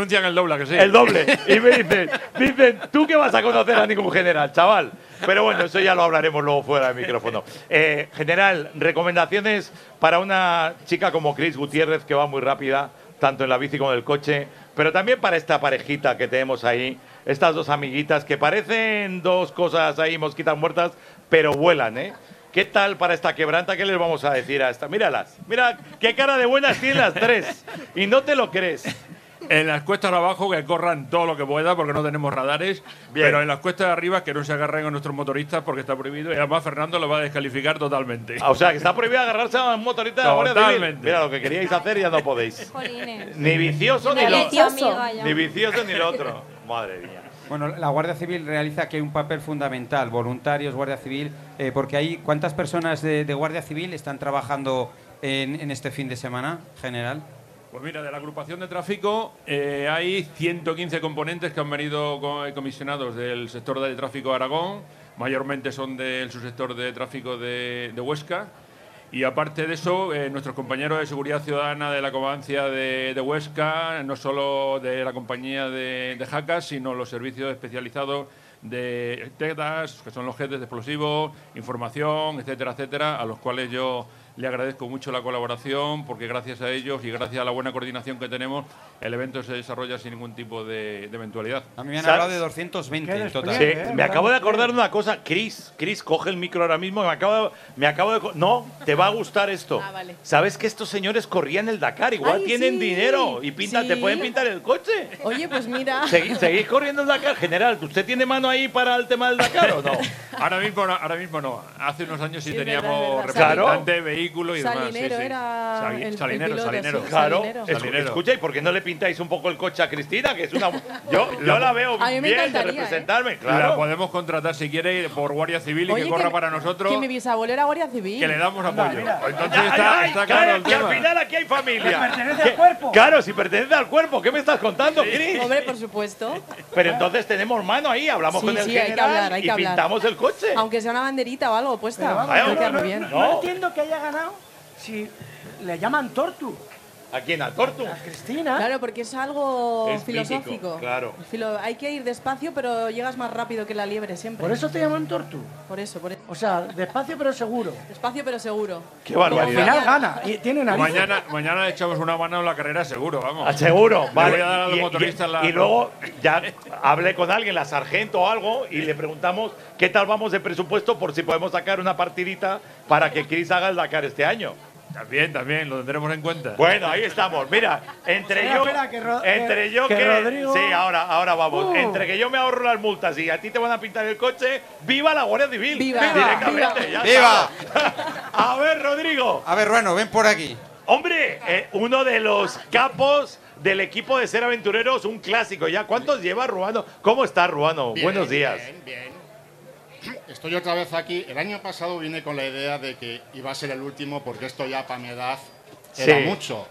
denuncian el doble, ¿a que sí? El doble. Y me dicen, ¿tú qué vas a conocer a ningún general, chaval? Pero bueno, eso ya lo hablaremos luego fuera del micrófono. General, recomendaciones para una chica como Cris Gutiérrez, que va muy rápida, tanto en la bici como en el coche, pero también para esta parejita que tenemos ahí, estas dos amiguitas que parecen dos cosas ahí, mosquitas muertas, pero vuelan, ¿eh? ¿Qué tal para esta quebranta? ¿Qué les vamos a decir a esta? Míralas, mira qué cara de buenas tienen las tres. Y no te lo crees. En las cuestas de abajo que corran todo lo que pueda porque no tenemos radares. Bien. Pero en las cuestas de arriba que no se agarren a nuestros motoristas porque está prohibido. Y además Fernando lo va a descalificar totalmente. O sea, que está prohibido agarrarse a un motorista de la Guardia Civil. Totalmente. Mira, lo que queríais hacer ya no podéis. Jolines. Ni vicioso ni lo Amiga, Ni vicioso ni lo otro. Madre mía. Bueno, la Guardia Civil realiza aquí un papel fundamental, voluntarios, Guardia Civil, porque hay ¿cuántas personas de Guardia Civil están trabajando en este fin de semana, general? Pues mira, de la agrupación de tráfico hay 115 componentes que han venido comisionados del sector de tráfico de Aragón, mayormente son del subsector de tráfico de Huesca. Y aparte de eso, nuestros compañeros de seguridad ciudadana de la Comandancia de Huesca, no solo de la compañía de Jacas, sino los servicios especializados de TEDAS, que son los jefes de explosivos, información, etcétera, etcétera, a los cuales yo le agradezco mucho la colaboración, porque gracias a ellos y gracias a la buena coordinación que tenemos, el evento se desarrolla sin ningún tipo de eventualidad. A mí me han hablado de 220 en total. Sí, me acabo de acordar de una cosa. Cris, coge el micro ahora mismo. No, te va a gustar esto. Vale. ¿Sabes que estos señores corrían el Dakar? Igual Ay, tienen sí. dinero y te pueden pintar el coche. Oye, pues mira. ¿Seguís corriendo el Dakar, general? ¿Usted tiene mano ahí para el tema del Dakar o no? Ahora mismo no. Hace unos años sí, Sí, es teníamos verdad. representante, vehículo y demás. Salinero sí. era el Salinero. piloto, sí. Claro. Salinero. Salinero. Escucha, ¿y por qué no le pintáis un poco el coche a Cristina? Que es una. Yo la veo A mí me bien de encantaría, representarme, La claro. podemos contratar si quiere por Guardia Civil y Oye, que corra para nosotros, Que mi bisabuelo era Guardia Civil. que le damos apoyo. Entonces Ay, está claro el que al tema. final aquí hay familia. pertenece al cuerpo. Claro, si pertenece al cuerpo. ¿Qué me estás contando, Cris? Hombre, por supuesto. Pero entonces tenemos mano ahí, hablamos Sí, con el sí, hay que general hablar, y pintamos el coche. Aunque sea una banderita o algo puesta. Pero vamos, Vaya, Hay que no, quedar muy bien. No entiendo que haya ganado si le llaman Tortu. ¿A quién? ¿A Tortu? A Cristina. Claro, porque es algo Es filosófico. mítico, claro. Hay que ir despacio, pero llegas más rápido que la liebre siempre. Por eso te llaman Tortu. Por eso. O sea, despacio pero seguro. Despacio, pero seguro. Qué Al barbaridad. final gana. Y tiene narices. Mañana le echamos una mano en la carrera seguro, vamos. Seguro, Le vale. voy a dar a los motoristas la- y luego ya hablé con alguien, la sargento o algo, y le preguntamos qué tal vamos de presupuesto por si podemos sacar una partidita para que Cris haga el Dakar este año. También, lo tendremos en cuenta. Bueno, ahí estamos. Mira, entre Espera, yo, espera, que Rodrigo. sí, ahora vamos. Entre que yo me ahorro las multas y a ti te van a pintar el coche, ¡viva la Guardia Civil! ¡Viva! Directamente, ¡Viva! ya ¡Viva! está. A ver, Rodrigo. A ver, Ruano, ven por aquí. Hombre, uno de los capos del equipo de Ser Aventureros, un clásico ya. ¿Cuántos lleva Ruano? ¿Cómo está Ruano? Bien, Buenos días. Bien. Estoy otra vez aquí. El año pasado vine con la idea de que iba a ser el último porque esto ya para mi edad era Sí. mucho.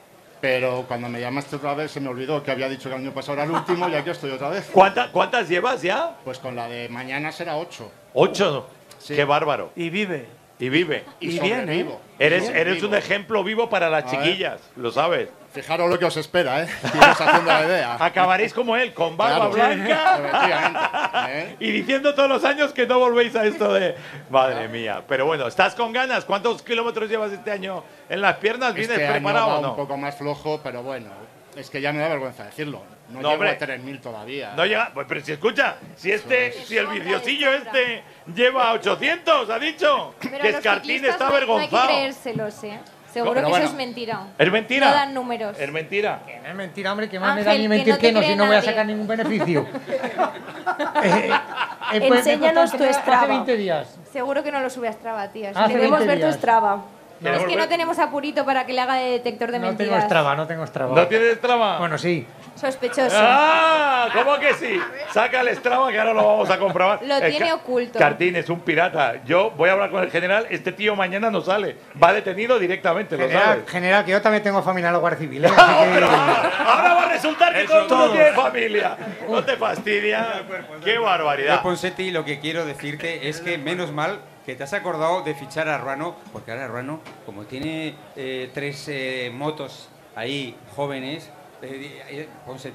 Pero cuando me llamaste otra vez se me olvidó que había dicho que el año pasado era el último y aquí estoy otra vez. ¿Cuántas llevas ya? Pues con la de mañana será 8. 8. Sí. Qué bárbaro. Y vive. Y vive. Y bien, sobrevivo. Eres Sobrevivo. un ejemplo vivo para las A ver. chiquillas, lo sabes. Fijaros lo que os espera, ¿eh? Iros haciendo la idea. Acabaréis como él, con barba Claro. blanca Efectivamente, ¿eh? y diciendo todos los años que no volvéis a esto de... Madre mía. Pero bueno, ¿estás con ganas? ¿Cuántos kilómetros llevas este año en las piernas? ¿Vienes Este año preparado va o no? un poco más flojo, pero bueno, es que ya me da vergüenza decirlo. No, No, llego hombre. a 3.000 todavía. No llega... Pues, pero si escucha, si el viciosillo este lleva 800, ha dicho. Pero Que los Escartín ciclistas está no hay avergonzado. que creérselos, ¿eh? Seguro Pero que bueno. eso es mentira. ¿Es mentira? No dan números. Es mentira. Que no es mentira, hombre, que más me da Ángel, ni que mentir no te que no, si cree no voy a nadie. sacar ningún beneficio. Enséñanos tu Hace Strava. 20 días. Seguro que no lo sube a Strava, tía. Hace Queremos 20 ver tu días. Strava. Queremos Es que ver- no tenemos apurito para que le haga de detector de No tengo mentiras. Strava, no tengo Strava. ¿No tienes trama? Bueno, sí. Sospechoso. ¡Ah! ¿Cómo que sí? Saca el Strava que ahora lo vamos a comprobar. Lo tiene oculto. Cartín es un pirata. Yo voy a hablar con el general. Este tío mañana no sale. Va detenido directamente, ¿lo sabes? General, que yo también tengo familia en la Guardia Civil. ¿eh? Así que- Ahora va a resultar que Eso todo el mundo todos. tiene familia. No te fastidia. ¡Qué Yo, barbaridad! Ponsetti, lo que quiero decirte es que menos mal que te has acordado de fichar a Ruano, porque ahora Ruano, como tiene 3 motos ahí jóvenes, Ponsetti